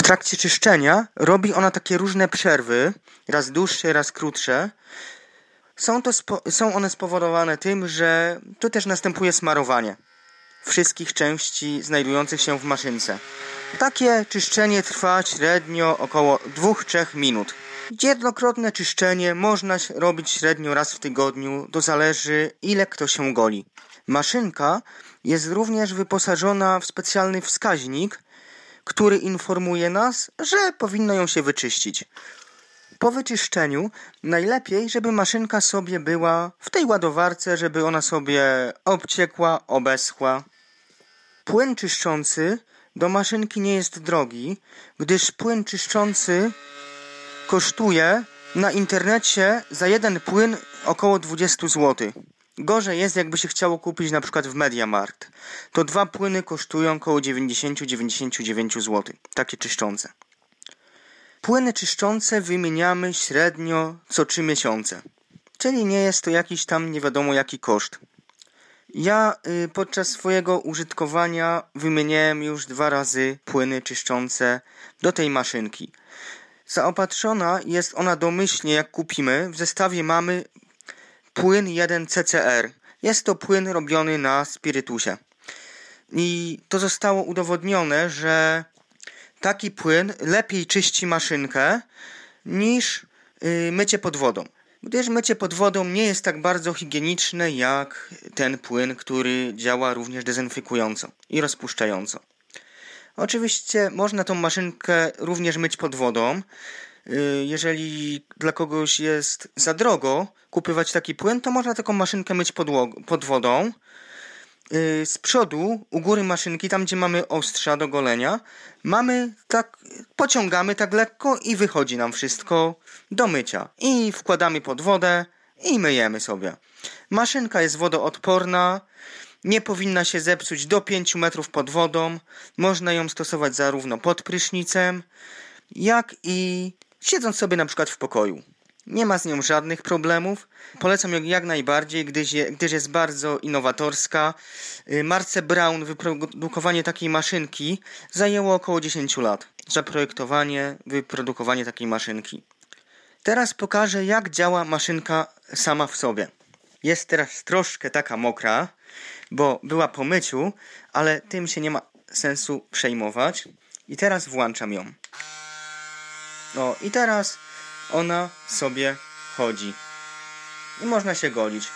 trakcie czyszczenia robi ona takie różne przerwy, raz dłuższe, raz krótsze. Są one spowodowane tym, że tu też następuje smarowanie wszystkich części znajdujących się w maszynce. Takie czyszczenie trwa średnio około 2-3 minut. Jednokrotne czyszczenie można robić średnio raz w tygodniu, to zależy ile kto się goli. Maszynka jest również wyposażona w specjalny wskaźnik, który informuje nas, że powinno ją się wyczyścić. Po wyczyszczeniu najlepiej, żeby maszynka sobie była w tej ładowarce, żeby ona sobie obciekła, obeschła. Płyn czyszczący do maszynki nie jest drogi, gdyż płyn czyszczący kosztuje na internecie za jeden płyn około 20 zł. Gorzej jest, jakby się chciało kupić na przykład w MediaMarkt. To 2 płyny kosztują około 90-99 zł. Takie czyszczące. Płyny czyszczące wymieniamy średnio co 3 miesiące. Czyli nie jest to jakiś tam nie wiadomo jaki koszt. Ja podczas swojego użytkowania wymieniałem już 2 razy płyny czyszczące do tej maszynki. Zaopatrzona jest ona domyślnie jak kupimy. W zestawie mamy płyn 1 CCR. Jest to płyn robiony na spirytusie. I to zostało udowodnione, że taki płyn lepiej czyści maszynkę niż mycie pod wodą. Gdyż mycie pod wodą nie jest tak bardzo higieniczne jak ten płyn, który działa również dezynfekująco i rozpuszczająco. Oczywiście można tą maszynkę również myć pod wodą. Jeżeli dla kogoś jest za drogo kupywać taki płyn, to można taką maszynkę myć pod wodą. Z przodu, u góry maszynki, tam gdzie mamy ostrza do golenia, pociągamy tak lekko i wychodzi nam wszystko do mycia. I wkładamy pod wodę i myjemy sobie. Maszynka jest wodoodporna, nie powinna się zepsuć do 5 metrów pod wodą. Można ją stosować zarówno pod prysznicem, jak i siedząc sobie na przykład w pokoju. Nie ma z nią żadnych problemów. Polecam ją jak najbardziej, gdyż jest bardzo innowatorska. Marce Braun wyprodukowanie takiej maszynki zajęło około 10 lat. Zaprojektowanie, wyprodukowanie takiej maszynki. Teraz pokażę, jak działa maszynka sama w sobie. Jest teraz troszkę taka mokra, bo była po myciu, ale tym się nie ma sensu przejmować. I teraz włączam ją. I teraz ona sobie chodzi. I można się golić.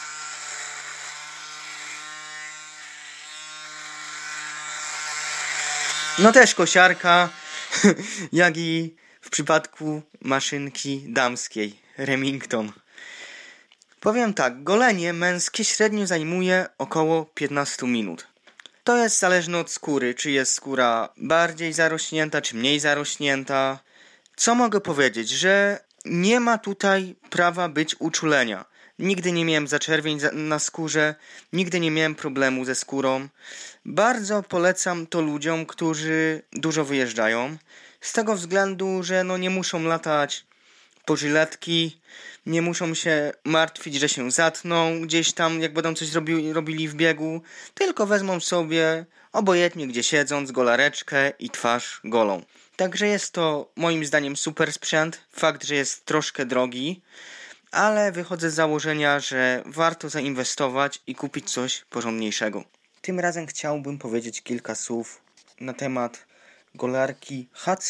Też kosiarka, jak i w przypadku maszynki damskiej Remington. Powiem tak, golenie męskie średnio zajmuje około 15 minut. To jest zależne od skóry, czy jest skóra bardziej zarośnięta, czy mniej zarośnięta. Co mogę powiedzieć, że nie ma tutaj prawa być uczulenia. Nigdy nie miałem zaczerwień na skórze, nigdy nie miałem problemu ze skórą. Bardzo polecam to ludziom, którzy dużo wyjeżdżają. Z tego względu, że nie muszą latać po żyletki, nie muszą się martwić, że się zatną gdzieś tam, jak będą coś robili w biegu, tylko wezmą sobie, obojętnie gdzie siedząc, golareczkę i twarz golą. Także jest to moim zdaniem super sprzęt. Fakt, że jest troszkę drogi, ale wychodzę z założenia, że warto zainwestować i kupić coś porządniejszego. Tym razem chciałbym powiedzieć kilka słów na temat golarki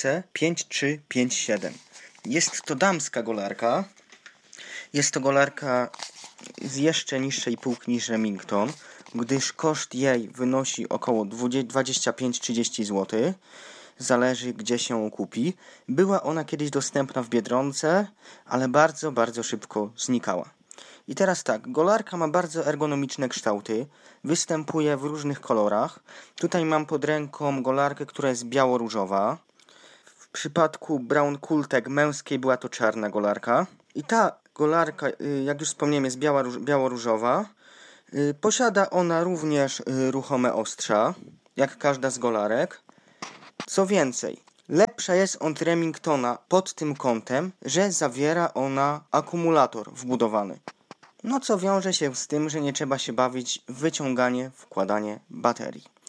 HC5357. Jest to damska golarka. Jest to golarka z jeszcze niższej półki niż Remington, gdyż koszt jej wynosi około 25-30 zł. Zależy gdzie się ją kupi. Była ona kiedyś dostępna w Biedronce, ale bardzo, bardzo szybko znikała. I teraz tak, golarka ma bardzo ergonomiczne kształty, występuje w różnych kolorach. Tutaj mam pod ręką golarkę, która jest biało-różowa. W przypadku Braun Kultek męskiej była to czarna golarka. I ta golarka, jak już wspomniałem, jest biało-różowa. Posiada ona również ruchome ostrza, jak każda z golarek. Co więcej, lepsza jest od Remingtona pod tym kątem, że zawiera ona akumulator wbudowany. Co wiąże się z tym, że nie trzeba się bawić w wyciąganie, wkładanie baterii.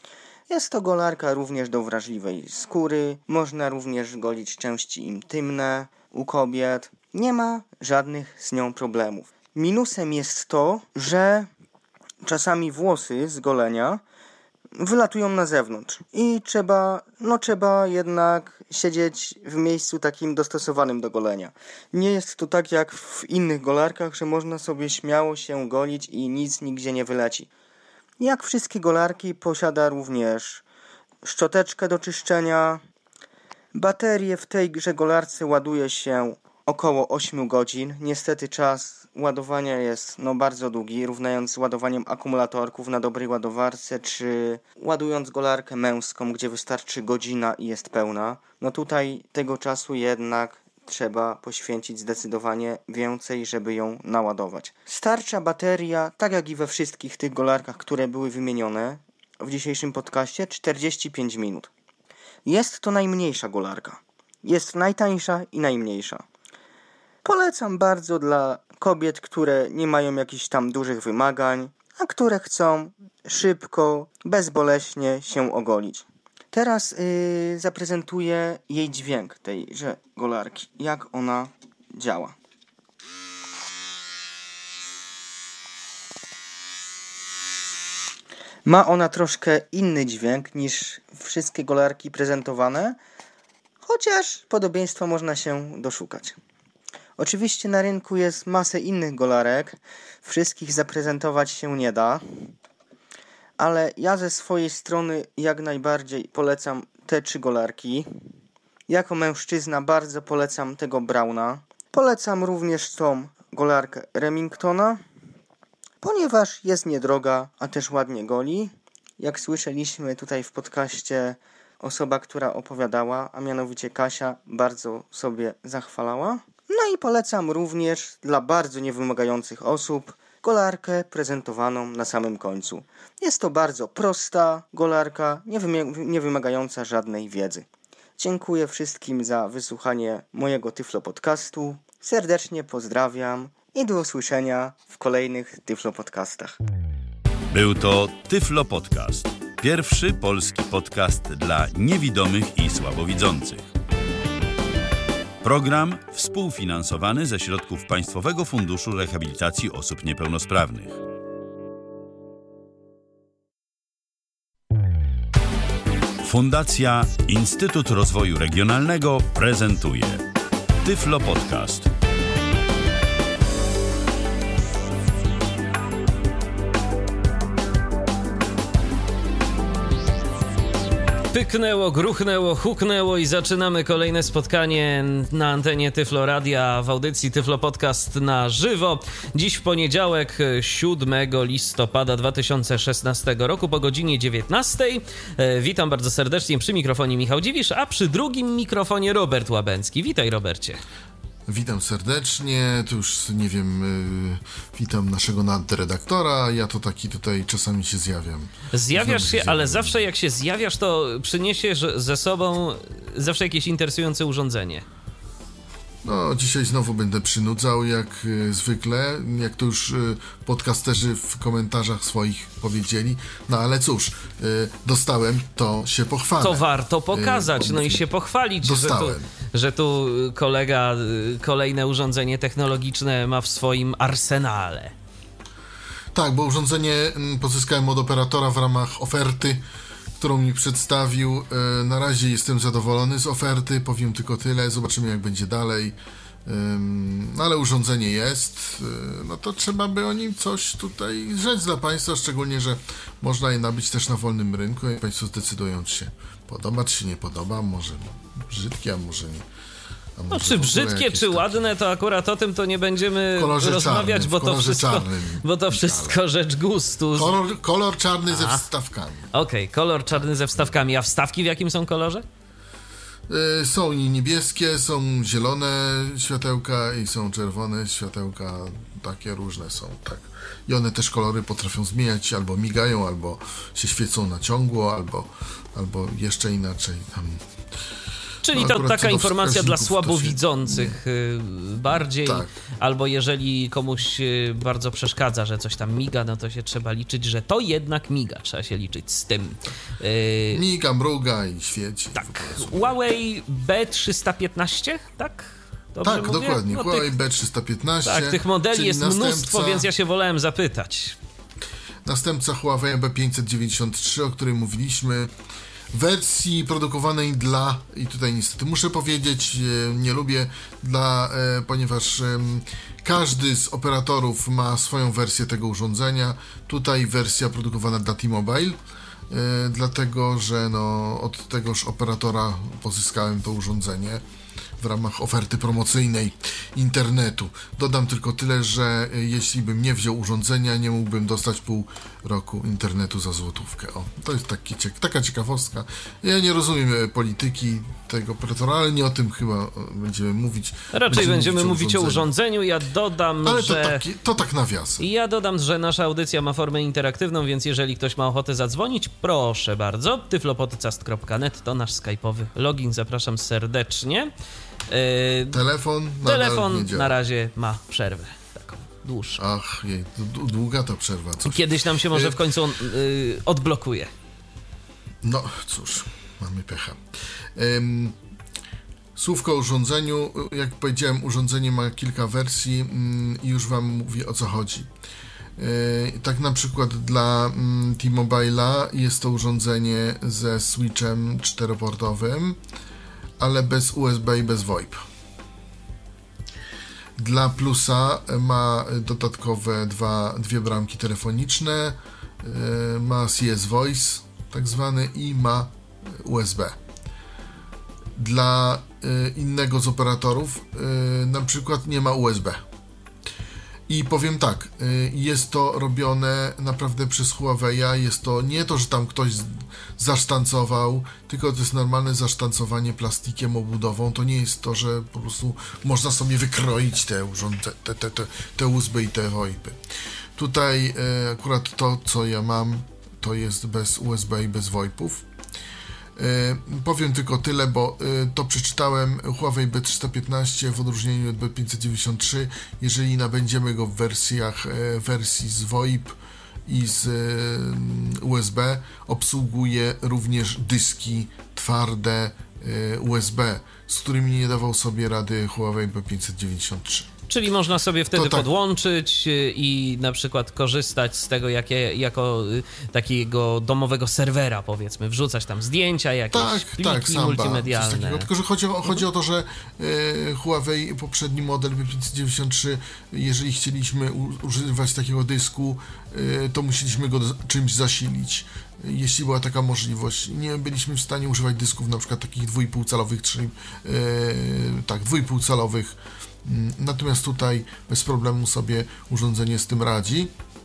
Jest to golarka również do wrażliwej skóry, można również golić części intymne u kobiet. Nie ma żadnych z nią problemów. Minusem jest to, że czasami włosy z golenia wylatują na zewnątrz i trzeba jednak siedzieć w miejscu takim dostosowanym do golenia. Nie jest to tak jak w innych golarkach, że można sobie śmiało się golić i nic nigdzie nie wyleci. Jak wszystkie golarki posiada również szczoteczkę do czyszczenia. Baterię w tejże golarce ładuje się około 8 godzin. Niestety czas ładowania jest bardzo długi, równając z ładowaniem akumulatorków na dobrej ładowarce, czy ładując golarkę męską, gdzie wystarczy godzina i jest pełna. Tutaj tego czasu jednak trzeba poświęcić zdecydowanie więcej, żeby ją naładować. Starcza bateria, tak jak i we wszystkich tych golarkach, które były wymienione w dzisiejszym podcaście, 45 minut. Jest to najmniejsza golarka. Jest najtańsza i najmniejsza. Polecam bardzo dla kobiet, które nie mają jakichś tam dużych wymagań, a które chcą szybko, bezboleśnie się ogolić. Teraz zaprezentuję jej dźwięk tejże golarki, jak ona działa. Ma ona troszkę inny dźwięk niż wszystkie golarki prezentowane, chociaż podobieństwa można się doszukać. Oczywiście na rynku jest masę innych golarek, wszystkich zaprezentować się nie da, ale ja ze swojej strony jak najbardziej polecam te 3 golarki. Jako mężczyzna bardzo polecam tego Brauna. Polecam również tą golarkę Remingtona, ponieważ jest niedroga, a też ładnie goli. Jak słyszeliśmy tutaj w podcaście, osoba, która opowiadała, a mianowicie Kasia, bardzo sobie zachwalała. No i polecam również dla bardzo niewymagających osób golarkę prezentowaną na samym końcu. Jest to bardzo prosta golarka, nie wymagająca żadnej wiedzy. Dziękuję wszystkim za wysłuchanie mojego Tyflo Podcastu. Serdecznie pozdrawiam i do usłyszenia w kolejnych Tyflo Podcastach. Był to Tyflo Podcast. Pierwszy polski podcast dla niewidomych i słabowidzących. Program współfinansowany ze środków Państwowego Funduszu Rehabilitacji Osób Niepełnosprawnych. Fundacja Instytut Rozwoju Regionalnego prezentuje Tyflo Podcast. Pyknęło, gruchnęło, huknęło i zaczynamy kolejne spotkanie na antenie Tyflo Radia w audycji Tyflo Podcast na żywo. Dziś w poniedziałek 7 listopada 2016 roku po godzinie 19. Witam bardzo serdecznie przy mikrofonie Michał Dziwisz, a przy drugim mikrofonie Robert Łabęcki. Witaj, Robercie. Witam serdecznie, to już nie wiem, witam naszego nadredaktora, ja to taki tutaj czasami się zjawiam. Zjawiasz się, ale zawsze jak się zjawiasz, to przyniesiesz ze sobą zawsze jakieś interesujące urządzenie. No, dzisiaj znowu będę przynudzał, jak zwykle, jak to już podcasterzy w komentarzach swoich powiedzieli. No ale cóż, dostałem, to się pochwalę. To warto pokazać, no i się pochwalić, że tu kolega kolejne urządzenie technologiczne ma w swoim arsenale. Tak, bo urządzenie pozyskałem od operatora w ramach oferty, którą mi przedstawił. Na razie jestem zadowolony z oferty, powiem tylko tyle, zobaczymy jak będzie dalej. Ale urządzenie jest, no to trzeba by o nim coś tutaj rzec dla Państwa, szczególnie, że można je nabyć też na wolnym rynku i Państwo zdecydują, czy się podoba, czy się nie podoba, może brzydkie, a może nie. No czy brzydkie, czy ładne, to akurat o tym to nie będziemy rozmawiać, bo to wszystko rzecz gustu. Kolor czarny ze wstawkami. Okej, kolor czarny ze wstawkami. A wstawki w jakim są kolorze? Są i niebieskie, są zielone światełka i są czerwone światełka. Takie różne są, tak. I one też kolory potrafią zmieniać, albo migają, albo się świecą na ciągło, albo jeszcze inaczej tam. Czyli No, to akurat taka co do informacja dla wskaźników, słabowidzących bardziej, Tak. albo jeżeli komuś bardzo przeszkadza, że coś tam miga, no to się trzeba liczyć, że to jednak miga, trzeba się liczyć z tym. Miga, mruga i świeci. Tak, Huawei B315, tak? Dobrze Tak, mówię? dokładnie. No, Huawei B315. tak, tych modeli czyli jest mnóstwo, więc ja się wolałem zapytać. Następca Huawei B593, o którym mówiliśmy. Wersji produkowanej dla, i tutaj niestety muszę powiedzieć, nie lubię, ponieważ każdy z operatorów ma swoją wersję tego urządzenia. Tutaj wersja produkowana dla T-Mobile, dlatego że od tegoż operatora pozyskałem to urządzenie w ramach oferty promocyjnej internetu. Dodam tylko tyle, że jeśli bym nie wziął urządzenia, nie mógłbym dostać pół roku internetu za złotówkę. O, to jest taka ciekawostka. Ja nie rozumiem polityki tego operatora, ale nie o tym chyba będziemy mówić. Raczej będziemy mówić o urządzeniu. Ja dodam, ale że... to tak nawiasem. Ja dodam, że nasza audycja ma formę interaktywną, więc jeżeli ktoś ma ochotę zadzwonić, proszę bardzo. tyflopodcast.net to nasz skype'owy login. Zapraszam serdecznie. Telefon na razie ma przerwę taką dłuższą. Ach, jej, długa ta przerwa. Coś. Kiedyś nam się może w końcu odblokuje. No cóż, mamy pecha. Słówko o urządzeniu. Jak powiedziałem, urządzenie ma kilka wersji i już wam mówię, o co chodzi. Tak na przykład dla T-Mobile'a jest to urządzenie ze switchem 4-portowym, ale bez USB i bez VoIP. Dla Plusa ma dodatkowe dwie bramki telefoniczne, ma CS Voice tak zwany i ma USB. Dla innego z operatorów na przykład nie ma USB. I powiem tak, jest to robione naprawdę przez Huawei'a, jest to nie to, że tam ktoś zasztancował, tylko to jest normalne zasztancowanie plastikiem, obudową, to nie jest to, że po prostu można sobie wykroić te USB i te VoIPy. Tutaj akurat to, co ja mam, to jest bez USB i bez VoIPów. Powiem tylko tyle, bo to przeczytałem. Huawei B315 w odróżnieniu od B593, jeżeli nabędziemy go w wersji z VoIP i z USB, obsługuje również dyski twarde USB, z którymi nie dawał sobie rady Huawei B593. Czyli można sobie wtedy tak podłączyć i na przykład korzystać z tego jako takiego domowego serwera, powiedzmy, wrzucać tam zdjęcia, jakieś pliki multimedialne. Tylko, że chodzi o to, że Huawei, poprzedni model B593, jeżeli chcieliśmy używać takiego dysku, to musieliśmy go czymś zasilić. Jeśli była taka możliwość, nie byliśmy w stanie używać dysków na przykład takich 2,5-calowych, 2,5-calowych. Natomiast tutaj bez problemu sobie urządzenie z tym radzi,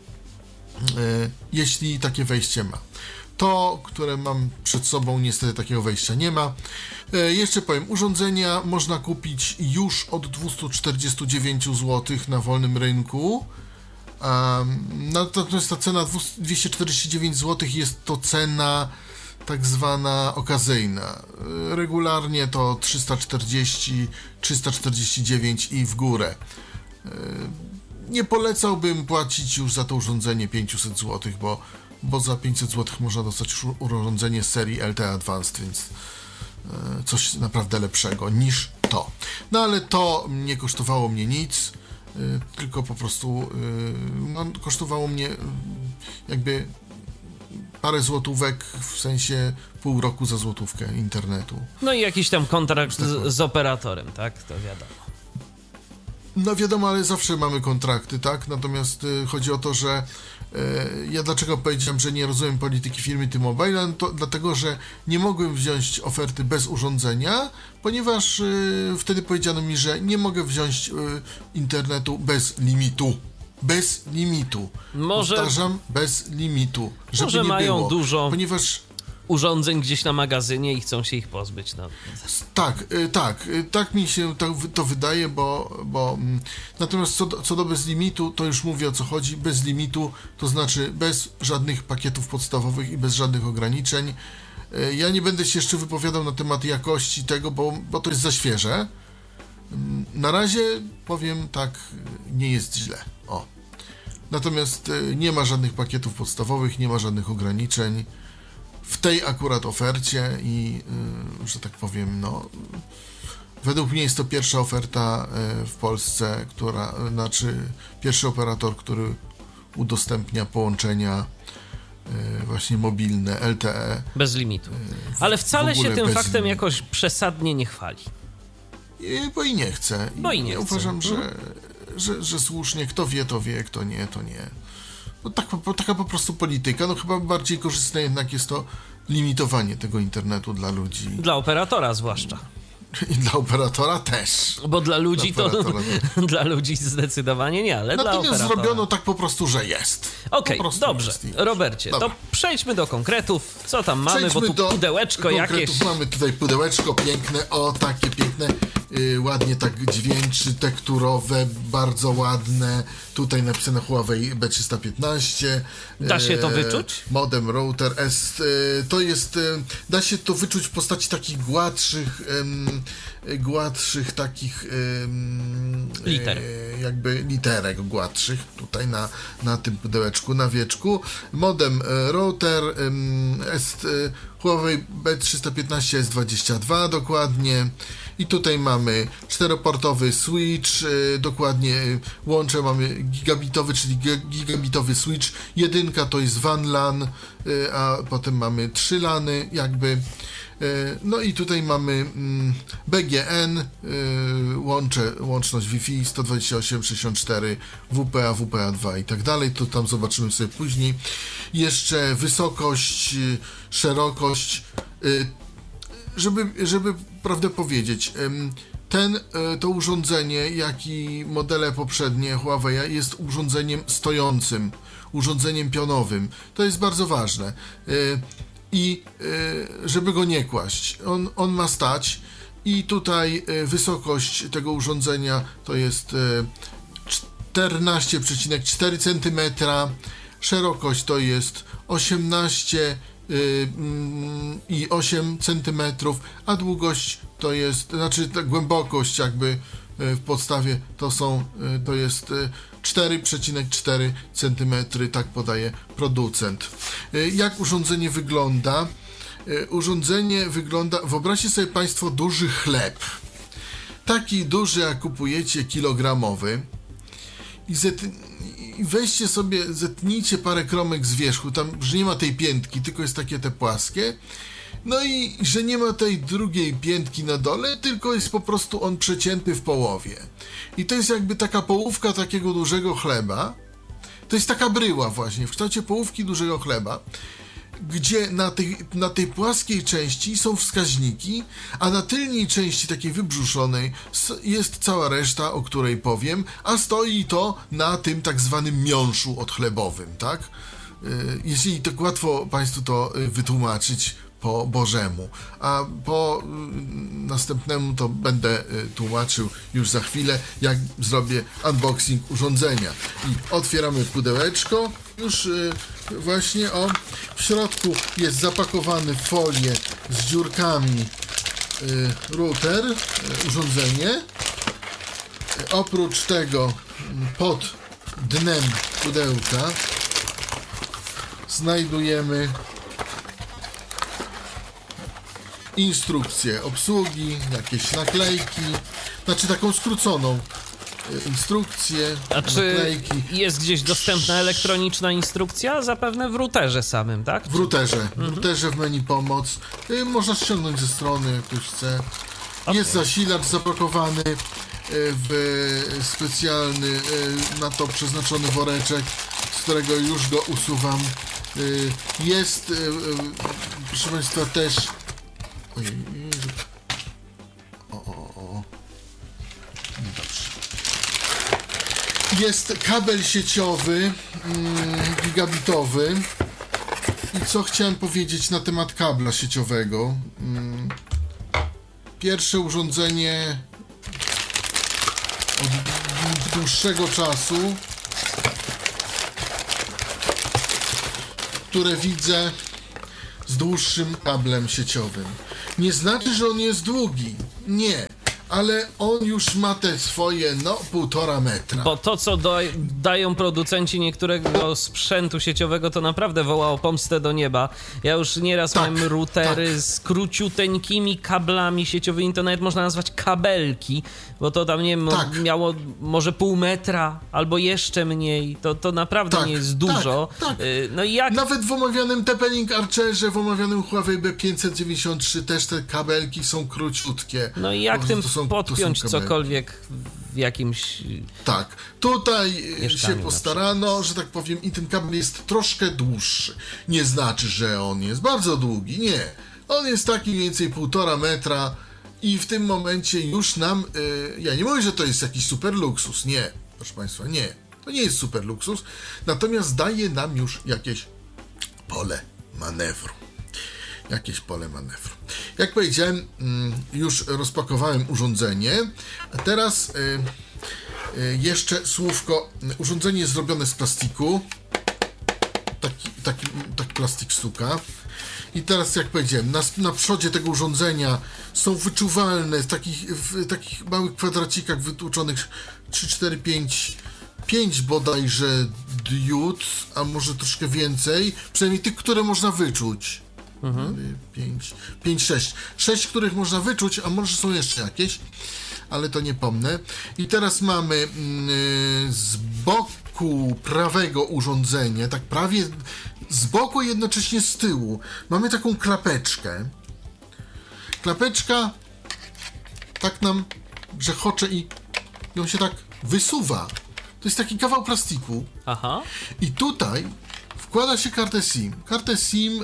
jeśli takie wejście ma. To, które mam przed sobą, niestety takiego wejścia nie ma. Jeszcze powiem, urządzenia można kupić już od 249 zł na wolnym rynku. Natomiast ta cena 249 zł jest to cena tak zwana okazyjna. Regularnie to 340, 349 i w górę. Nie polecałbym płacić już za to urządzenie 500 zł, bo za 500 zł można dostać urządzenie z serii LTE Advanced, więc coś naprawdę lepszego niż to. No ale to nie kosztowało mnie nic, tylko po prostu kosztowało mnie jakby parę złotówek, w sensie pół roku za złotówkę internetu. No i jakiś tam kontrakt z operatorem, tak? To wiadomo. No wiadomo, ale zawsze mamy kontrakty, tak? Natomiast chodzi o to, że ja dlaczego powiedziałem, że nie rozumiem polityki firmy T-Mobile? To dlatego, że nie mogłem wziąć oferty bez urządzenia, ponieważ wtedy powiedziano mi, że nie mogę wziąć internetu bez limitu. Bez limitu. Powtarzam, bez limitu. Żeby może nie mają było, dużo ponieważ urządzeń gdzieś na magazynie i chcą się ich pozbyć. No. Tak mi się to wydaje, bo natomiast co do bez limitu, to już mówię, o co chodzi. Bez limitu to znaczy bez żadnych pakietów podstawowych i bez żadnych ograniczeń. Ja nie będę się jeszcze wypowiadał na temat jakości tego, bo to jest za świeże. Na razie powiem tak, nie jest źle. O. Natomiast nie ma żadnych pakietów podstawowych, nie ma żadnych ograniczeń w tej akurat ofercie i, że tak powiem, no, według mnie jest to pierwsza oferta w Polsce, pierwszy operator, który udostępnia połączenia właśnie mobilne, LTE. Bez limitu. Ale wcale się tym faktem jakoś przesadnie nie chwali. Bo i nie chce. Ja uważam, że słusznie, kto wie, to wie, kto nie, to nie. No taka po prostu polityka. No chyba bardziej korzystne jednak jest to limitowanie tego internetu dla ludzi. Dla operatora zwłaszcza. I dla operatora też. Bo dla ludzi dla ludzi zdecydowanie nie, ale dla operatora. Natomiast zrobiono tak po prostu, że jest. Okej, dobrze. Robercie, dobra. To przejdźmy do konkretów. Co tam mamy, bo tu pudełeczko jakieś... Mamy tutaj pudełeczko piękne, takie piękne, ładnie tak dźwięczy, tekturowe, bardzo ładne. Tutaj napisane Huawei B315. Da się to wyczuć? Modem router S. To jest, da się to wyczuć w postaci takich gładszych takich liter. Jakby literek gładszych tutaj na tym pudełeczku, na wieczku. Modem router Huawei B315 S22 dokładnie. I tutaj mamy 4-portowy switch, dokładnie łącze mamy gigabitowy, czyli gigabitowy switch. 1 to jest WAN LAN, a potem mamy 3 LANy jakby. No i tutaj mamy BGN, łączność Wi-Fi 128.64, WPA, WPA2 i tak dalej. To tam zobaczymy sobie później. Jeszcze wysokość, szerokość. Żeby prawdę powiedzieć, to urządzenie, jak i modele poprzednie Huawei jest urządzeniem stojącym, urządzeniem pionowym. To jest bardzo ważne. I żeby go nie kłaść, on ma stać i tutaj wysokość tego urządzenia to jest 14,4 cm, szerokość to jest 18,8 cm, a długość to jest, znaczy ta głębokość jakby w podstawie to jest 4,4 cm, tak podaje producent. Jak urządzenie wygląda? Urządzenie wygląda, wyobraźcie sobie Państwo duży chleb. Taki duży, jak kupujecie, kilogramowy. I weźcie sobie, zetnijcie parę kromek z wierzchu, tam, że nie ma tej piętki, tylko jest takie te płaskie. No i że nie ma tej drugiej piętki na dole, tylko jest po prostu on przecięty w połowie. I to jest jakby taka połówka takiego dużego chleba. To jest taka bryła właśnie, w kształcie połówki dużego chleba, gdzie na tej płaskiej części są wskaźniki, a na tylnej części takiej wybrzuszonej jest cała reszta, o której powiem, a stoi to na tym tak zwanym miąższu odchlebowym, tak? Jeśli tak łatwo Państwu to wytłumaczyć po Bożemu, a po następnemu to będę tłumaczył już za chwilę, jak zrobię unboxing urządzenia. I otwieramy pudełeczko, już właśnie w środku jest zapakowany w folię z dziurkami router, urządzenie. Oprócz tego pod dnem pudełka znajdujemy instrukcję obsługi, jakieś naklejki, znaczy taką skróconą instrukcję, a naklejki. Czy jest gdzieś dostępna elektroniczna instrukcja? Zapewne w routerze samym, tak? W routerze w menu pomoc. Można ściągnąć ze strony, jak ktoś chce. Okay. Jest zasilacz zapakowany w specjalny na to przeznaczony woreczek, z którego już go usuwam. Jest, proszę Państwa, też dobrze. Jest kabel sieciowy gigabitowy. I co chciałem powiedzieć na temat kabla sieciowego? Pierwsze urządzenie od dłuższego czasu, które widzę, z dłuższym kablem sieciowym. Nie znaczy, że on jest długi. Nie. Ale on już ma te swoje, 1,5 metra. Bo to, co dają producenci niektórego sprzętu sieciowego, to naprawdę woła o pomstę do nieba. Ja już nieraz miałem routery z króciuteńkimi kablami sieciowymi, to nawet można nazwać kabelki, bo to tam, nie wiem, miało może 0,5 metra albo jeszcze mniej. To naprawdę nie jest dużo. No i jak... Nawet w omawianym TP-Link Archerze, w omawianym Huawei B593 też te kabelki są króciutkie. No i jak tym podpiąć cokolwiek w jakimś... Tak, tutaj się postarano, że tak powiem, i ten kabel jest troszkę dłuższy. Nie znaczy, że on jest bardzo długi, nie. On jest taki mniej więcej 1,5 metra i w tym momencie już nam... ja nie mówię, że to jest jakiś super luksus, nie. Proszę Państwa, nie. To nie jest super luksus, natomiast daje nam już jakieś pole manewru. Jak powiedziałem, już rozpakowałem urządzenie, a teraz jeszcze słówko. Urządzenie jest zrobione z plastiku, taki plastik sztuka. I teraz, jak powiedziałem, na przodzie tego urządzenia są wyczuwalne w takich małych kwadracikach wytłuczonych 3, 4, 5 bodajże diod, a może troszkę więcej, przynajmniej tych, które można wyczuć. 5, 6. 6, których można wyczuć, a może są jeszcze jakieś, ale to nie pomnę. I teraz mamy z boku prawego urządzenia, tak prawie z boku, jednocześnie z tyłu, mamy taką klapeczkę. Klapeczka tak nam grzechocze i ją się tak wysuwa. To jest taki kawał plastiku. Aha. I tutaj wkłada się kartę SIM. Kartę SIM,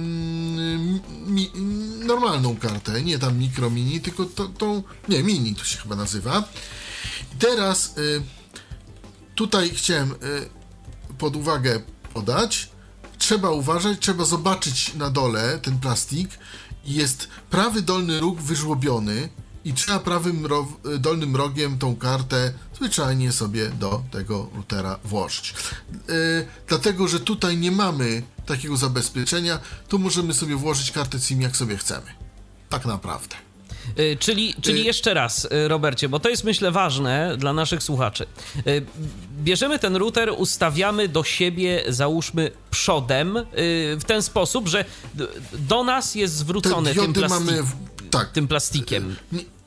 normalną kartę, nie tam mikro, mini, tylko tą, nie, mini to się chyba nazywa. I teraz tutaj chciałem pod uwagę podać, trzeba uważać, trzeba zobaczyć na dole ten plastik. Jest prawy dolny róg wyżłobiony i trzeba prawym dolnym rogiem tą kartę zwyczajnie sobie do tego routera włożyć. Dlatego, że tutaj nie mamy takiego zabezpieczenia, tu możemy sobie włożyć kartę SIM jak sobie chcemy. Tak naprawdę. Czyli jeszcze raz, Robercie, bo to jest, myślę, ważne dla naszych słuchaczy. Bierzemy ten router, ustawiamy do siebie, załóżmy, przodem, w ten sposób, że do nas jest zwrócony tym plastikiem.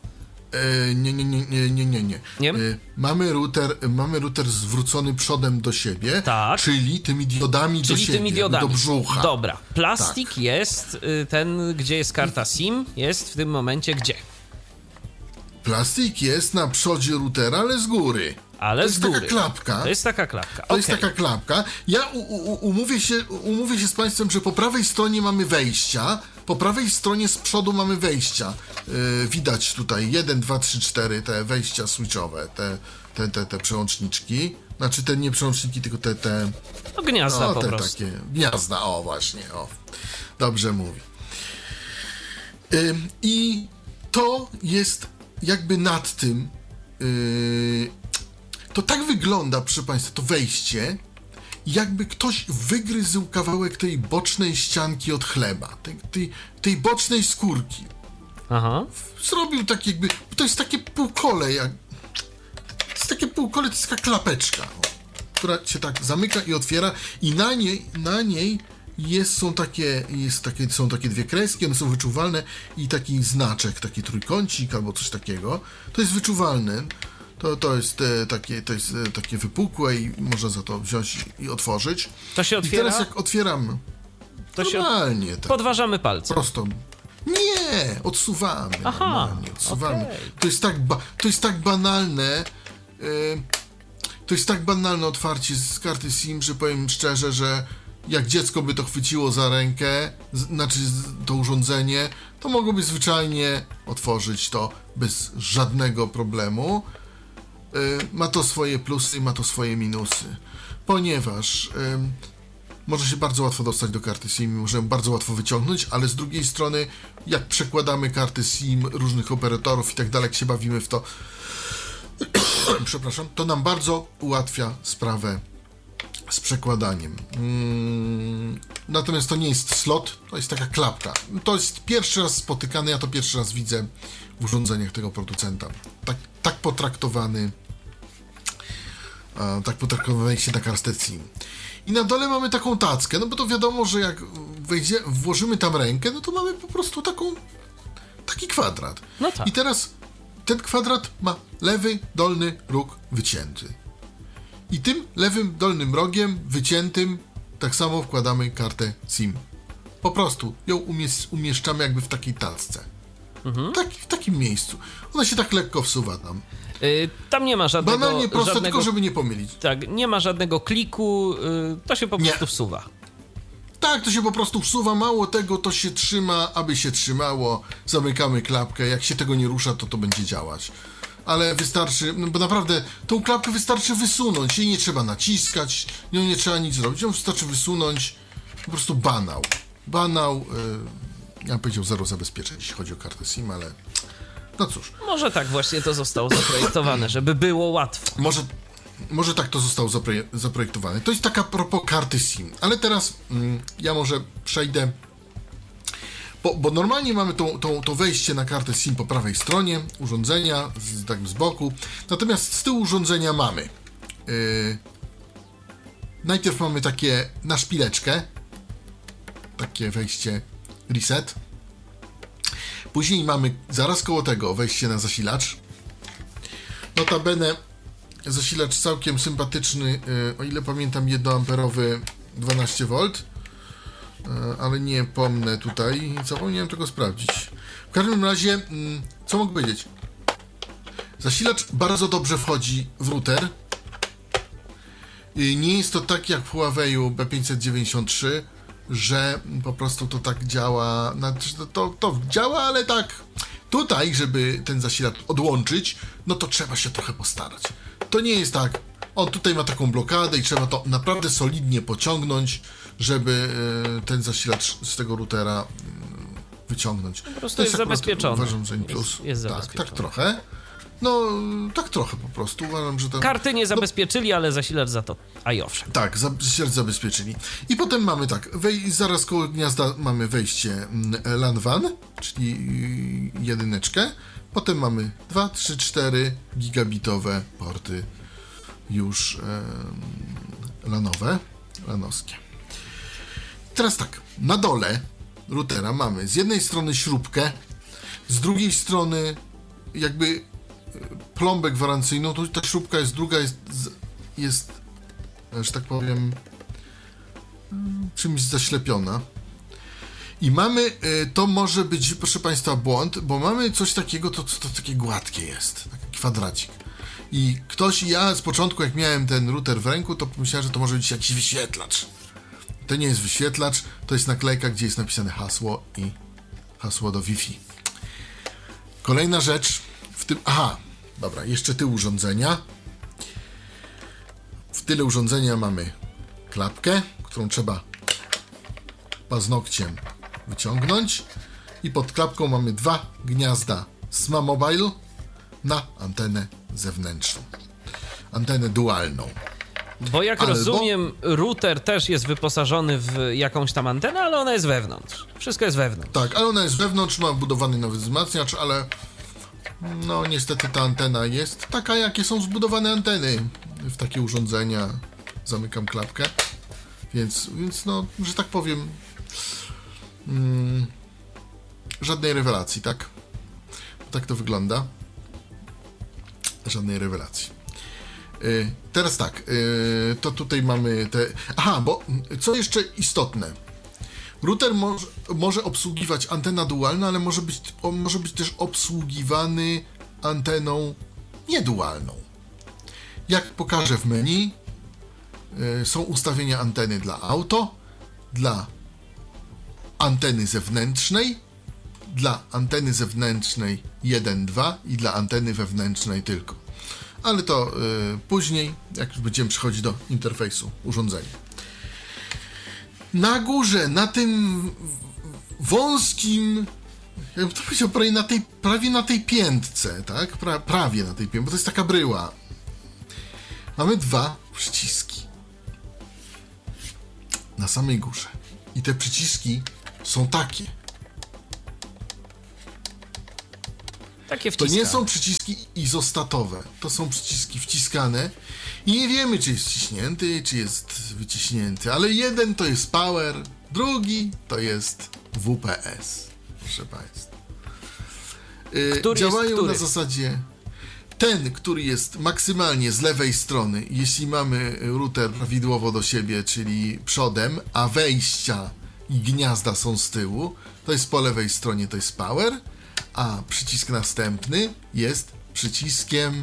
Nie? Mamy router zwrócony przodem do siebie, tak, czyli tymi diodami do siebie, do brzucha. Dobra, plastik jest, ten, gdzie jest karta SIM, jest w tym momencie gdzie? Plastik jest na przodzie routera, ale z góry. Ale z góry. Taka klapka. To jest taka klapka. To jest taka klapka. Ja umówię się z Państwem, że po prawej stronie mamy wejścia. Po prawej stronie z przodu mamy wejścia. Widać tutaj 1, 2, 3, 4 te wejścia switchowe, te przełączniczki. Znaczy te nie przełączniki, tylko te no gniazda po prostu. Takie gniazda, o właśnie, o. Dobrze mówi. I to jest jakby nad tym. To tak wygląda, proszę Państwa, to wejście, jakby ktoś wygryzł kawałek tej bocznej ścianki od chleba, tej bocznej skórki. Aha. Zrobił tak jakby, to jest takie półkole, to jest taka klapeczka, która się tak zamyka i otwiera i na niej są takie dwie kreski, one są wyczuwalne i taki znaczek, taki trójkącik albo coś takiego, to jest wyczuwalne. To jest takie wypukłe i można za to wziąć i otworzyć. To się otwiera? I teraz jak otwieram, to normalnie. Tak, podważamy palce. Prosto. Nie, odsuwamy. Aha, normalnie, odsuwamy. Okay. To jest tak banalne. To jest tak banalne otwarcie z karty SIM, że powiem szczerze, że jak dziecko by to chwyciło za rękę, znaczy to urządzenie, to mogłoby zwyczajnie otworzyć to bez żadnego problemu. Ma to swoje plusy i ma to swoje minusy, ponieważ może się bardzo łatwo dostać do karty SIM, możemy bardzo łatwo wyciągnąć, ale z drugiej strony, jak przekładamy karty SIM różnych operatorów i tak dalej, jak się bawimy w to, przepraszam, to nam bardzo ułatwia sprawę z przekładaniem. Natomiast to nie jest slot, to jest taka klapka. To jest pierwszy raz spotykany, ja to pierwszy raz widzę w urządzeniach tego producenta. Tak potraktowany się na kartce SIM. I na dole mamy taką tackę, no bo to wiadomo, że jak włożymy tam rękę, no to mamy po prostu taki kwadrat. No tak. I teraz ten kwadrat ma lewy dolny róg wycięty. I tym lewym dolnym rogiem wyciętym tak samo wkładamy kartę SIM. Po prostu ją umieszczamy jakby w takiej tacce. W takim miejscu. Ona się tak lekko wsuwa tam. Tam nie ma żadnego... Banalnie proste, tylko żeby nie pomylić. Tak, nie ma żadnego kliku, to się po prostu wsuwa. Tak, to się po prostu wsuwa, mało tego, to się trzyma, aby się trzymało, zamykamy klapkę, jak się tego nie rusza, to będzie działać. Ale wystarczy, no bo naprawdę tą klapkę wystarczy wysunąć, jej nie trzeba naciskać, nią nie trzeba nic zrobić, ją wystarczy wysunąć, po prostu banał, ja bym powiedział zero zabezpieczeń, jeśli chodzi o kartę SIM, ale no cóż. Może tak właśnie to zostało zaprojektowane, żeby było łatwo. Może tak to zostało zaprojektowane. To jest taka propos karty SIM, ale teraz ja może przejdę, bo normalnie mamy to wejście na kartę SIM po prawej stronie urządzenia, tak z boku, natomiast z tyłu urządzenia mamy najpierw mamy takie na szpileczkę, takie wejście reset, później mamy zaraz koło tego wejście na zasilacz, notabene zasilacz całkiem sympatyczny, o ile pamiętam 1A 12V, ale nie pomnę tutaj, zapomniałem tego sprawdzić. W każdym razie, co mogę powiedzieć? Zasilacz bardzo dobrze wchodzi w router. Nie jest to tak jak w Huawei'u B593, że po prostu to tak działa, to działa, ale tak tutaj, żeby ten zasilacz odłączyć, no to trzeba się trochę postarać. To nie jest tak, on tutaj ma taką blokadę i trzeba to naprawdę solidnie pociągnąć, żeby ten zasilacz z tego routera wyciągnąć. Po prostu to jest zabezpieczony. Uważam, że plus. Jest tak, zabezpieczony. tak trochę. No, tak trochę po prostu. Uważam, że ten... Karty nie zabezpieczyli, ale zasilacz za to. A i owszem. Tak, zasilacz zabezpieczyli. I potem mamy tak, zaraz koło gniazda mamy wejście LAN WAN, czyli jedyneczkę. Potem mamy 2, 3, 4 gigabitowe porty już lanowskie. Teraz tak, na dole routera mamy z jednej strony śrubkę, z drugiej strony jakby plombę gwarancyjną, to ta śrubka jest, druga jest, że tak powiem, czymś zaślepiona. I mamy, to może być, proszę Państwa, błąd, bo mamy coś takiego, to takie gładkie jest, taki kwadracik. I ja z początku, jak miałem ten router w ręku, to pomyślałem, że to może być jakiś wyświetlacz. To nie jest wyświetlacz, to jest naklejka, gdzie jest napisane hasło i hasło do Wi-Fi. Kolejna rzecz w tym... Aha, dobra, jeszcze tył urządzenia. W tyle urządzenia mamy klapkę, którą trzeba paznokciem wyciągnąć i pod klapką mamy 2 gniazda SMA Mobile na antenę zewnętrzną. Antenę dualną. Bo jak rozumiem, router też jest wyposażony w jakąś tam antenę, ale ona jest wewnątrz. Wszystko jest wewnątrz. Tak, ale ona jest wewnątrz, ma wbudowany nowy wzmacniacz, ale no niestety ta antena jest taka, jakie są zbudowane anteny w takie urządzenia. Zamykam klapkę. Więc no, że tak powiem, żadnej rewelacji, tak? Tak to wygląda. Żadnej rewelacji. Teraz tak, to tutaj mamy te... Aha, bo co jeszcze istotne? Router może obsługiwać antena dualna, ale może być też obsługiwany anteną niedualną. Jak pokażę w menu, są ustawienia anteny dla auto, dla anteny zewnętrznej, dla anteny zewnętrznej 1.2 i dla anteny wewnętrznej tylko. Ale to później, jak już będziemy przechodzić do interfejsu urządzenia. Na górze, na tym wąskim, ja bym to powiedział, prawie na tej piętce, tak? Prawie na tej piętce, bo to jest taka bryła. Mamy 2 przyciski. na samej górze. I te przyciski są takie. Takie To wciskane. nie są przyciski izostatowe, to są przyciski wciskane i nie wiemy, czy jest wciśnięty, czy jest wyciśnięty, ale jeden to jest power, drugi to jest WPS, proszę Państwa. Który Działają jest który? na zasadzie ten, który jest maksymalnie z lewej strony, jeśli mamy router prawidłowo do siebie, czyli przodem, a wejścia i gniazda są z tyłu, to jest po lewej stronie, to jest power, a przycisk następny jest przyciskiem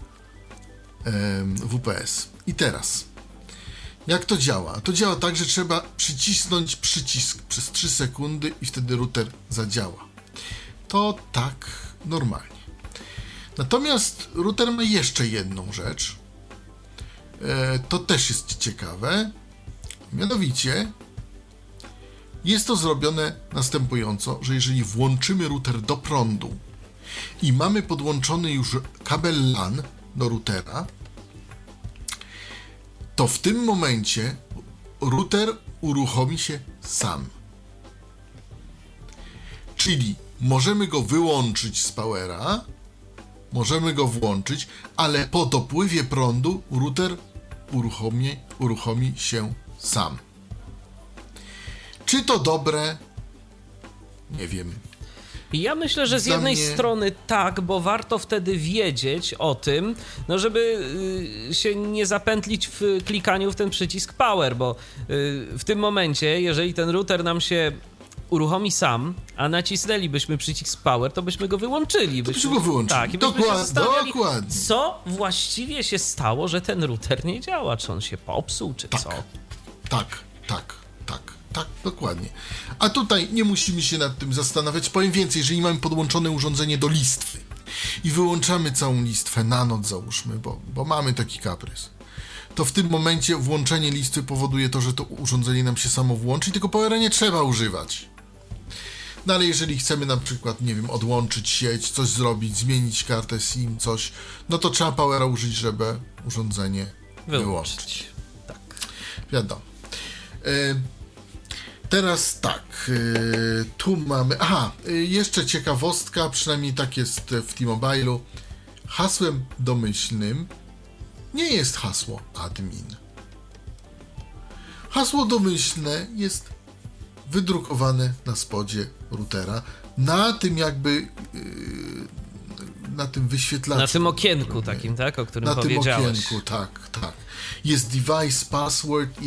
WPS. I teraz, jak to działa? To działa tak, że trzeba przycisnąć przycisk przez 3 sekundy i wtedy router zadziała. To tak normalnie. Natomiast router ma jeszcze jedną rzecz. To też jest ciekawe. Mianowicie jest to zrobione następująco, że jeżeli włączymy router do prądu i mamy podłączony już kabel LAN do routera, to w tym momencie router uruchomi się sam. Czyli możemy go wyłączyć z powera, możemy go włączyć, ale po dopływie prądu router uruchomi się sam. Czy to dobre? Nie wiem. Ja myślę, że z Dla jednej mnie- strony tak, bo warto wtedy wiedzieć o tym, no żeby się nie zapętlić w klikaniu w ten przycisk power, bo w tym momencie, jeżeli ten router nam się uruchomi sam, a nacisnęlibyśmy przycisk power, to byśmy go wyłączyli. byśmy go wyłączyli. Tak, i byśmy się zastanawiali, Dokładnie. co właściwie się stało, że ten router nie działa. Czy on się popsuł, czy Tak. co? Tak, dokładnie. A tutaj nie musimy się nad tym zastanawiać. Powiem więcej, jeżeli mamy podłączone urządzenie do listwy i wyłączamy całą listwę na noc, załóżmy, bo mamy taki kaprys, to w tym momencie włączenie listwy powoduje to, że to urządzenie nam się samo włączy i tego powera nie trzeba używać. No ale jeżeli chcemy na przykład, nie wiem, odłączyć sieć, coś zrobić, zmienić kartę SIM, coś, no to trzeba powera użyć, żeby urządzenie wyłączyć. Tak. Wiadomo. Teraz tak, tu mamy... Aha, jeszcze ciekawostka, przynajmniej tak jest w T-Mobile'u. Hasłem domyślnym nie jest hasło admin. Hasło domyślne jest wydrukowane na spodzie routera, na tym jakby... na tym wyświetlaczu. Na tym okienku takim, tak? O którym Na tym powiedziałeś. okienku, tak. Jest device password,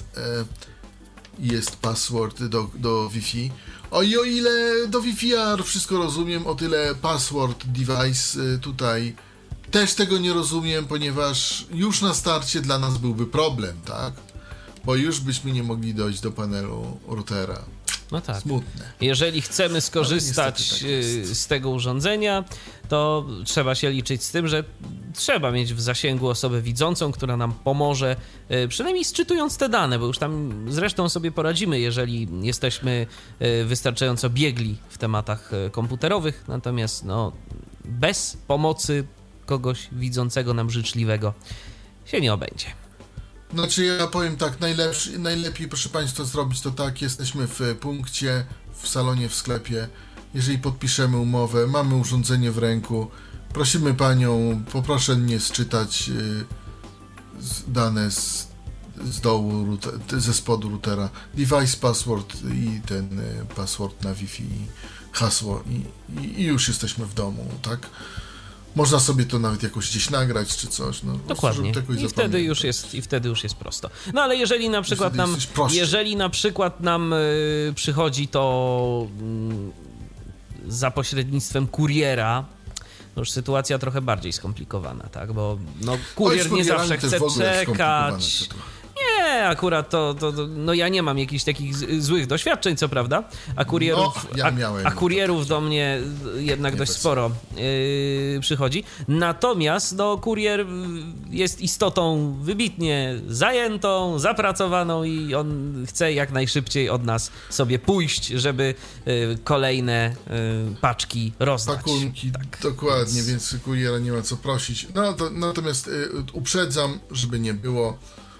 jest password do Wi-Fi. O ile do Wi-Fi ja wszystko rozumiem, o tyle password device tutaj też tego nie rozumiem, ponieważ już na starcie dla nas byłby problem, tak? Bo już byśmy nie mogli dojść do panelu routera. No tak. Smutne. Jeżeli chcemy skorzystać niestety tak jest. z tego urządzenia, to trzeba się liczyć z tym, że trzeba mieć w zasięgu osobę widzącą, która nam pomoże, przynajmniej sczytując te dane, bo już tam zresztą sobie poradzimy, jeżeli jesteśmy wystarczająco biegli w tematach komputerowych, natomiast no, bez pomocy kogoś widzącego nam życzliwego się nie obędzie. Znaczy ja powiem tak, najlepiej proszę Państwa zrobić to tak, jesteśmy w punkcie, w salonie, w sklepie, jeżeli podpiszemy umowę, mamy urządzenie w ręku, prosimy Panią, poproszę nie sczytać dane z dołu, ze spodu routera, device password i ten password na Wi-Fi, hasło i już jesteśmy w domu, tak? Można sobie to nawet jakoś gdzieś nagrać czy coś. No, Dokładnie. I wtedy już jest prosto. No ale jeżeli na przykład nam przychodzi to za pośrednictwem kuriera, to już sytuacja trochę bardziej skomplikowana, tak? Bo no, kurier nie zawsze chce czekać. Nie, akurat no ja nie mam jakichś takich złych doświadczeń, co prawda, a kurierów do mnie jednak dość sporo przychodzi. Natomiast no, kurier jest istotą wybitnie zajętą, zapracowaną i on chce jak najszybciej od nas sobie pójść, żeby kolejne paczki rozdać. Pakunki, tak, dokładnie, więc kuriera nie ma co prosić. No, natomiast uprzedzam, żeby nie było,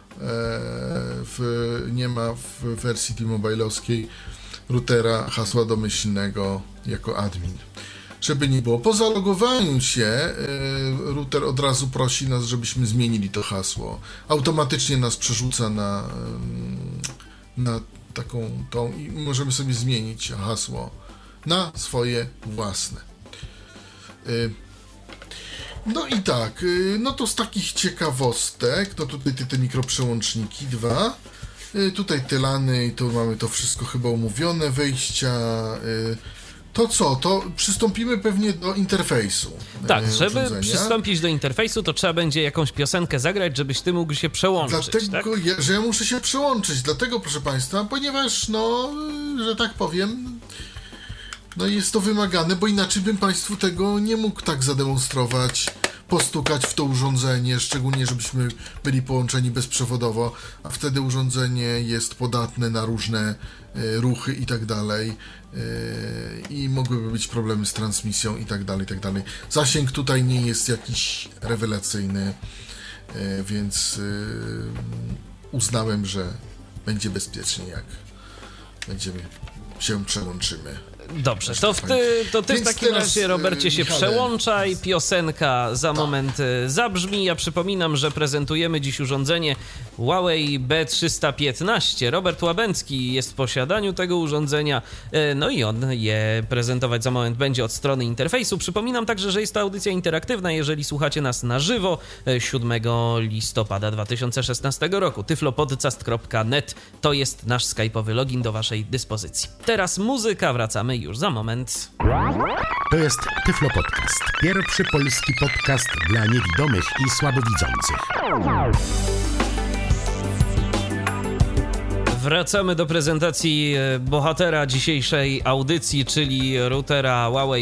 nie ma w wersji T-Mobile'owskiej routera hasła domyślnego jako admin. Żeby nie było. Po zalogowaniu się router od razu prosi nas, żebyśmy zmienili to hasło. Automatycznie nas przerzuca na taką tą i możemy sobie zmienić hasło na swoje własne. No i tak, no to z takich ciekawostek, to tutaj te mikroprzełączniki 2, tutaj te LANy i tu mamy to wszystko chyba umówione, wejścia, to co, to przystąpimy pewnie do interfejsu. Tak, żeby przystąpić do interfejsu, to trzeba będzie jakąś piosenkę zagrać, żebyś ty mógł się przełączyć. Dlatego, tak? że ja muszę się przełączyć, dlatego proszę Państwa, ponieważ, no, że tak powiem, no jest to wymagane, bo inaczej bym Państwu tego nie mógł tak zademonstrować, postukać w to urządzenie, szczególnie żebyśmy byli połączeni bezprzewodowo, a wtedy urządzenie jest podatne na różne ruchy i tak dalej i mogłyby być problemy z transmisją i tak dalej, i tak dalej. Zasięg tutaj nie jest jakiś rewelacyjny, więc uznałem, że będzie bezpiecznie, jak będziemy się przełączymy. Dobrze, to ty w takim razie, Robercie, się przełączaj, piosenka za moment zabrzmi. Ja przypominam, że prezentujemy dziś urządzenie Huawei B315. Robert Łabęcki jest w posiadaniu tego urządzenia, no i on je prezentować za moment będzie od strony interfejsu. Przypominam także, że jest to audycja interaktywna, jeżeli słuchacie nas na żywo 7 listopada 2016 roku. tyflopodcast.net to jest nasz skype'owy login do waszej dyspozycji. Teraz muzyka, wracamy już za moment. To jest Tyflo Podcast. Pierwszy polski podcast dla niewidomych i słabowidzących. Wracamy do prezentacji bohatera dzisiejszej audycji, czyli routera Huawei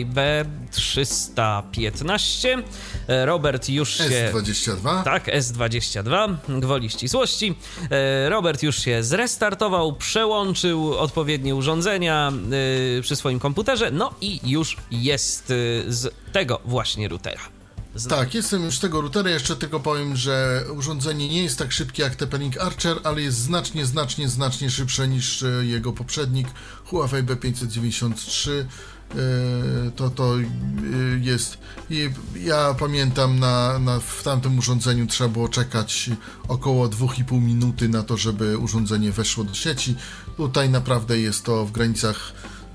B315. Robert już się... S22? Tak, S22, gwoli ścisłości. Robert już się zrestartował, przełączył odpowiednie urządzenia przy swoim komputerze, no i już jest z tego właśnie routera. Tak, jestem już z tego routera. Jeszcze tylko powiem, że urządzenie nie jest tak szybkie jak TP-Link Archer, ale jest znacznie szybsze niż jego poprzednik Huawei B593. To jest... I ja pamiętam, w tamtym urządzeniu trzeba było czekać około 2,5 minuty na to, żeby urządzenie weszło do sieci. Tutaj naprawdę jest to w granicach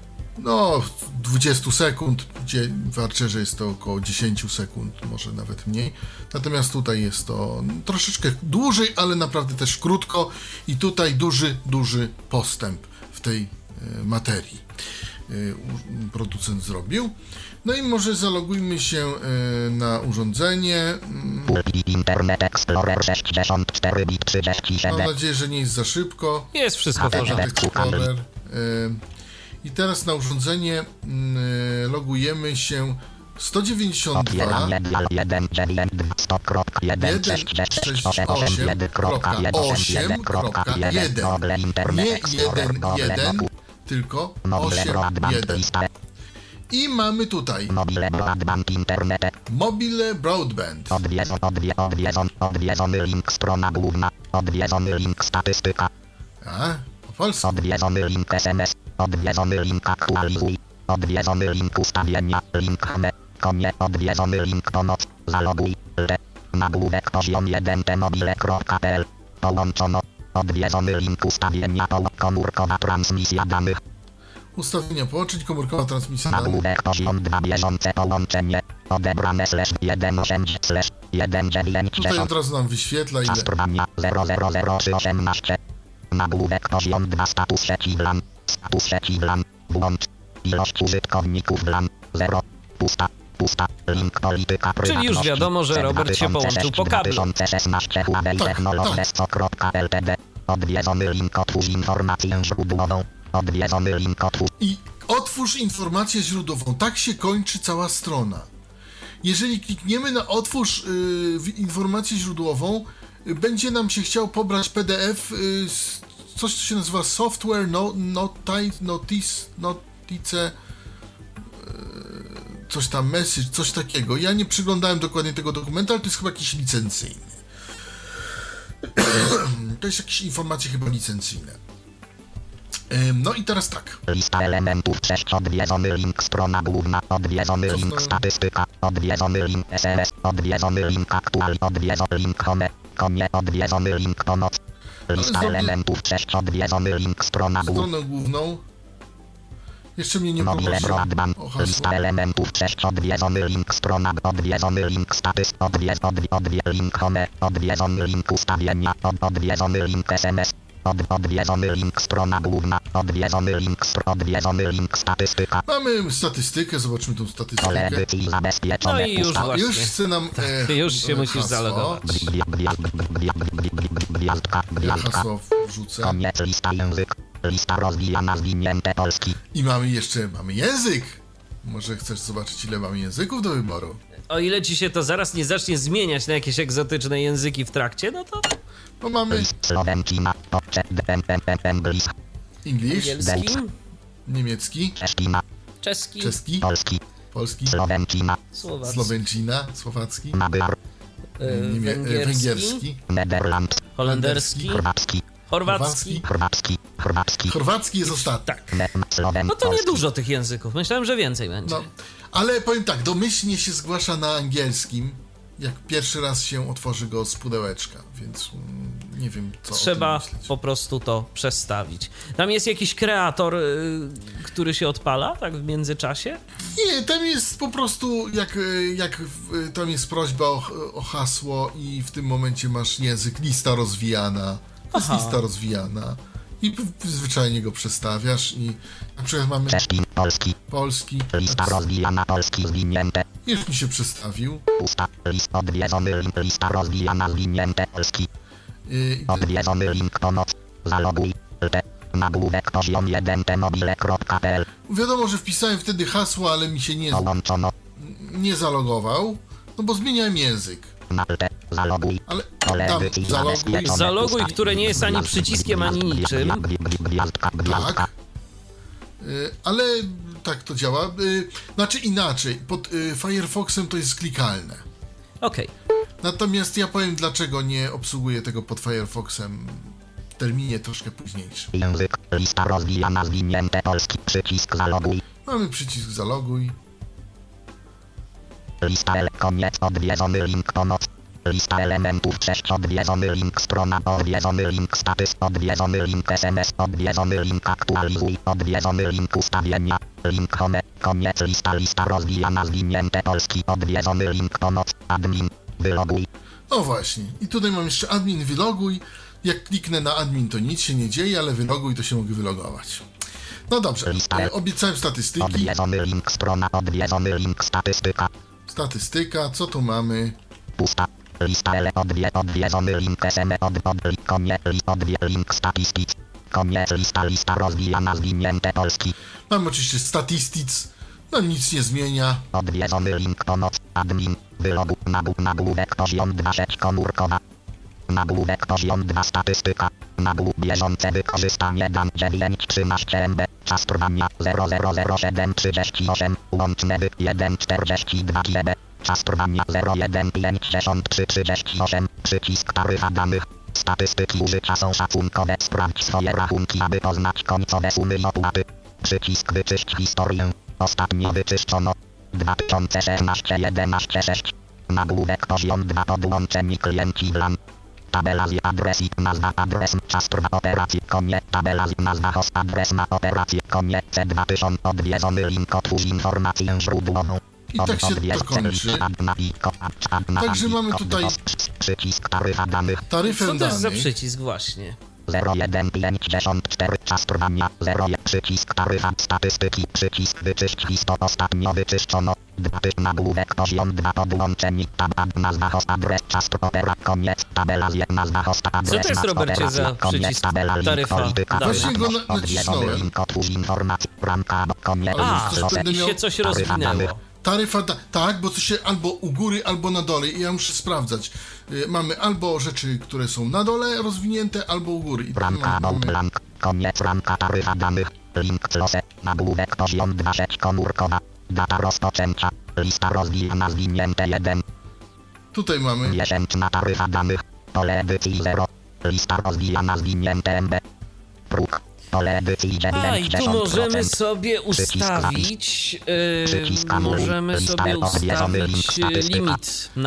20 sekund, gdzie w Archerze jest to około 10 sekund, może nawet mniej. Natomiast tutaj jest to troszeczkę dłużej, ale naprawdę też krótko i tutaj duży postęp w tej materii producent zrobił. No i może zalogujmy się na urządzenie. Internet Explorer 64 bit 37. Mam nadzieję, że nie jest za szybko. Jest wszystko w porządku. I teraz na urządzenie logujemy się 192.168.8.1. Nie 1.1, tylko 8.1. I mamy tutaj Mobile Broadband. Odwiedzony link strona główna. Odwiedzony link statystyka. A, po polsku. Odwiedzony link SMS. Odwiedzony link aktualizuj. Odwiedzony link ustawienia. Link konie. Odwiedzony link pomoc. Zaloguj. Nagłówek poziom 1 tmobile.pl. Połączono. Odwiedzony link ustawienia. Komórkowa transmisja danych. Ustawienia połączeń, komórkowa transmisja danych. Nagłówek poziom 2 bieżące połączenie. Odebrane /18/19. Tutaj od razu nam wyświetla ile. Zastrowania 000318. Nagłówek poziom 2 status sieci WLAN. Status sieci WLAN. Włącz. Ilość użytkowników WLAN 0. Pusta. Link polityka prywatności. Czyli już wiadomo, że Robert się połączył po kablu. 2016 Huawei Technologies.pl. Odwiedzony link otwórz informację źródłową. Odwiedzony link otwórz. I otwórz informację źródłową. Tak się kończy cała strona. Jeżeli klikniemy na otwórz informację źródłową, będzie nam się chciał pobrać PDF, coś co się nazywa Software Notice, coś tam, message, coś takiego. Ja nie przyglądałem dokładnie tego dokumentu, ale to jest chyba jakiś licencyjny. To jest jakieś informacje chyba licencyjne. No i teraz tak. Lista elementów 6, odwiedzony link, strona główna, odwiedzony link, statystyka, odwiedzony link, SMS, odwiedzony link, aktual, odwiedzony link, home, konie, odwiedzony link, pomoc. Lista elementów 6, odwiedzony link, strona główna. Stronę główną. Jeszcze mnie nie Mobile poprosił broadband, o hasło. lista elementów 6, odwiedzony link, strona, odwiedzony link, link home, odwiedzony link, ustawienia, odwiedzony link, SMS, odwiedzony link, strona główna, odwiedzony link, statystyka. Mamy statystykę, zobaczmy tą statystykę. Edycji zabezpieczone. No i już właśnie. Już chce nam Już się musisz hasło. zalogować. Ja hasło wrzucę. Koniec, lista język, lista rozwijana, zwinięte polski. I mamy język. Może chcesz zobaczyć, ile mamy języków do wyboru? O ile ci się to zaraz nie zacznie zmieniać na jakieś egzotyczne języki w trakcie, no to Bo mamy Słowencina, English, English, angielski, niemiecki, czeski, czeski, polski, Słowencina, słowacki, Slowencina, słowacki, Magyar, węgierski, Nederland, holenderski, chorwacki, chorwacki. chorwacki jest ostatni. Tak. Słowen, No to niedużo tych języków. Myślałem, że więcej będzie. No, ale powiem tak, domyślnie się zgłasza na angielskim, jak pierwszy raz się otworzy go z pudełeczka, więc nie wiem, co Trzeba o tym myśleć. po prostu to przestawić. Tam jest jakiś kreator, który się odpala, tak w międzyczasie? Nie, tam jest po prostu, tam jest prośba o hasło i w tym momencie masz język, lista rozwijana, to jest lista rozwijana i zwyczajnie go przestawiasz i na przykład mamy czeski, polski, lista rozwijana, polski, zwinięte, już mi się przestawił. pusta, odwiedzony link, lista rozwijana, zwinięte, polski, odwiedzony link, pomoc, zaloguj, nagłówek, poziom 1, mobile.pl, Wiadomo, że wpisałem wtedy hasło, ale mi się połączono, nie zalogował, no bo zmieniałem język. zaloguj, Ale tam Zaloguj, które nie jest ani przyciskiem, ani niczym. tak, ale tak to działa. Znaczy inaczej, pod Firefoxem to jest klikalne. Okej. Natomiast ja powiem, dlaczego nie obsługuję tego pod Firefoxem w terminie troszkę późniejszym. język, lista rozwijana, zwinięte, polski, przycisk zaloguj, Mamy przycisk zaloguj. lista koniec, odwiedzony link, pomoc, lista elementów 6, odwiedzony link, strona, odwiedzony link, status, odwiedzony link, SMS, odwiedzony link, aktualizuj, odwiedzony link, ustawienia, link home, koniec, lista rozwijana, zwinięte, polski, odwiedzony link, pomoc, admin, wyloguj, No właśnie. I tutaj mam jeszcze admin, wyloguj. Jak kliknę na admin, to nic się nie dzieje, ale wyloguj, to się mogę wylogować. No dobrze, obiecałem statystyki. odwiedzony link, strona, odwiedzony link, statystyka, Statystyka, co tu mamy? pusta, lista odwiedzony link, SMS, link, statistics, koniec, lista rozwijana, zwinięte, polski, Mamy oczywiście statistics, no nic nie zmienia. odwiedzony link, pomoc, admin, wylogu, nagłówek, poziom 2, sieć komórkowa, nagłówek, poziom 2, statystyka, nagłówek, bieżące wykorzystanie dan 913 MB, czas trwania 0000738, łączne 1,42 GB, czas trwania 0,15338, przycisk taryfa danych, statystyki użycia są szacunkowe, sprawdź swoje rachunki, aby poznać końcowe sumy i opłaty, przycisk wyczyść historię, ostatnio wyczyszczono, 2016 11 6, nagłówek poziom 2, podłączeni klienci WLAN, tabela z adres i nazwa adres, czas trwa operacji, koniec, tabela z nazwa host adres na operację, koniec, C2000, odwiedzony link, otwórz informację źródłową. I tak się to kończy. Także mamy tutaj przycisk taryfa danych, taryfę Co to jest za danych. przycisk właśnie? 0154, czas trwania 01, przycisk taryfa, statystyki, przycisk wyczyść historię, ostatnio wyczyszczono, 2 nagłówek, poziom 2, podłączeni, tab, nazwa host, adres, czas opera, koniec, tabela z nazwa host, adres, Co to jest, Robercie, za przycisk taryfa? Właśnie go nacisnąłem. link, otwórz informację, ramka, koniec, A, to będę miał się coś rozwinęło. Taryfa, tak, bo to się albo u góry, albo na dole i ja muszę sprawdzać. Mamy albo rzeczy, które są na dole rozwinięte, albo u góry. I ramka, blank, koniec, ramka, taryfa danych, link, close, nagłówek, poziom 2, sieć komórkowa, data rozpoczęcia, lista rozwijana, zwinięte 1, tutaj mamy miesięczna taryfa danych, pole edycji 0, Lista rozwijana zwinięte MB. Próg. Pole edycji I tu możemy sobie ustawić limit